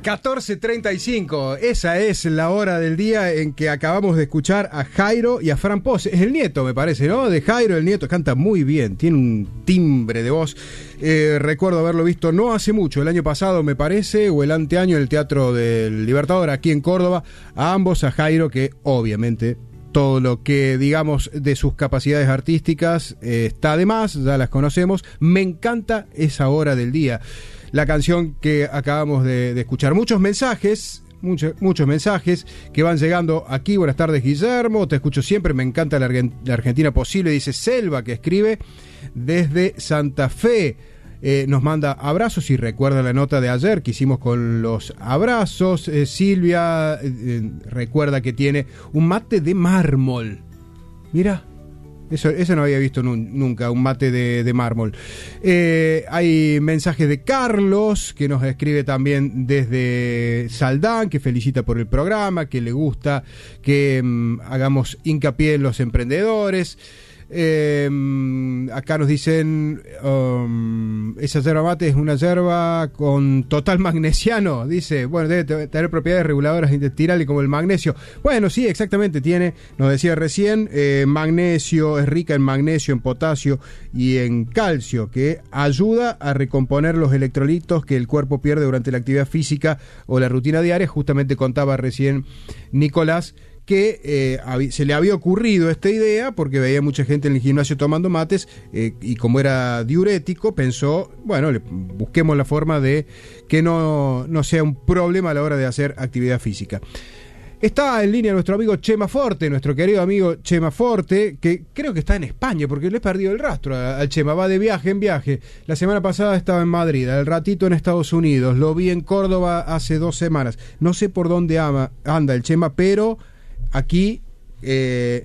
14:35, esa es la hora del día en que acabamos de escuchar a Jairo y a Fran Pos. Es el nieto, me parece, ¿no? De Jairo, el nieto, canta muy bien, tiene un timbre de voz. Recuerdo haberlo visto no hace mucho, el año pasado me parece, o el anteaño en el Teatro del Libertador, aquí en Córdoba. A ambos, a Jairo, que obviamente todo lo que digamos de sus capacidades artísticas está de más, ya las conocemos. Me encanta esa hora del día. La canción que acabamos de escuchar. Muchos mensajes que van llegando aquí. Buenas tardes, Guillermo, te escucho siempre, me encanta la Argentina posible, dice Selva, que escribe desde Santa Fe. Nos manda abrazos y recuerda la nota de ayer que hicimos con los abrazos. Silvia recuerda que tiene un mate de mármol. Mira, eso no había visto nunca, un mate de mármol. Hay mensajes de Carlos, que nos escribe también desde Saldán, que felicita por el programa, que le gusta que hagamos hincapié en los emprendedores. Acá nos dicen esa yerba mate es una yerba con total magnesiano, dice, bueno, debe tener propiedades reguladoras intestinales como el magnesio. Bueno, sí, exactamente, nos decía recién, magnesio, es rica en magnesio, en potasio y en calcio, que ayuda a recomponer los electrolitos que el cuerpo pierde durante la actividad física o la rutina diaria. Justamente contaba recién Nicolás que se le había ocurrido esta idea porque veía mucha gente en el gimnasio tomando mates y como era diurético pensó, bueno, busquemos la forma de que no sea un problema a la hora de hacer actividad física. Está en línea nuestro amigo Chema Forte, nuestro querido amigo Chema Forte, que creo que está en España porque le he perdido el rastro al Chema, va de viaje en viaje. La semana pasada estaba en Madrid, al ratito en Estados Unidos, lo vi en Córdoba hace 2 semanas. No sé por dónde anda el Chema, pero aquí